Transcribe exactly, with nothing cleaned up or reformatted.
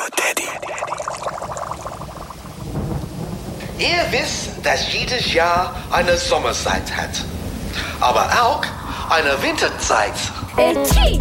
Sugar Daddy. Ihr wisst, dass jedes Jahr eine Sommerzeit hat, aber auch eine Winterzeit. Eti!